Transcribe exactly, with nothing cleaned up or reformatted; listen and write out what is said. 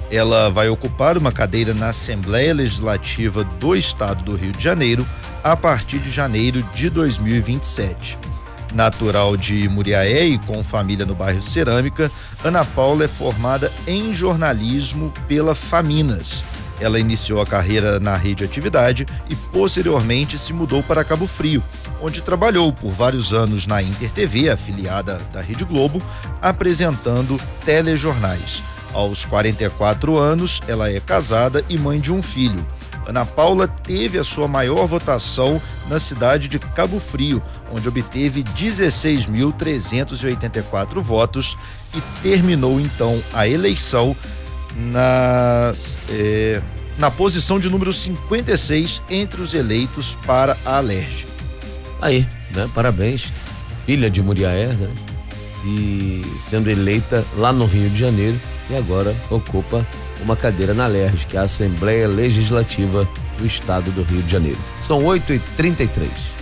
Ela vai ocupar uma cadeira na Assembleia Legislativa do Estado do Rio de Janeiro a partir de janeiro de dois mil e vinte e sete. Natural de Muriaé e com família no bairro Cerâmica, Ana Paula é formada em jornalismo pela Faminas. Ela iniciou a carreira na Rede Atividade e posteriormente se mudou para Cabo Frio, onde trabalhou por vários anos na Inter T V, afiliada da Rede Globo, apresentando telejornais. Aos quarenta e quatro anos, ela é casada e mãe de um filho. Ana Paula teve a sua maior votação na cidade de Cabo Frio, onde obteve dezesseis mil trezentos e oitenta e quatro votos e terminou então a eleição na, eh, na posição de número cinquenta e seis entre os eleitos para a Alerj. Aí, né? Parabéns. Filha de Muriaé, né? Se, sendo eleita lá no Rio de Janeiro e agora ocupa uma cadeira na Alerj, que é a Assembleia Legislativa do Estado do Rio de Janeiro. São oito e trinta e três.